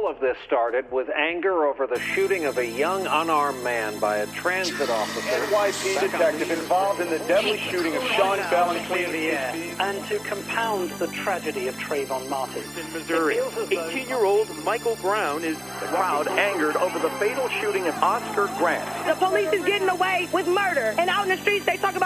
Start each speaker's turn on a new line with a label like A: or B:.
A: All of this started with anger over the shooting of a young unarmed man by a transit officer.
B: NYPD detective involved in the deadly shooting of Sean Bell and Queen.
C: And to compound the tragedy of Trayvon Martin.
D: In Missouri, 18-year-old Michael Brown is the crowd angered over the fatal shooting of Oscar Grant.
E: The police is getting away with murder, and out in the streets they talk about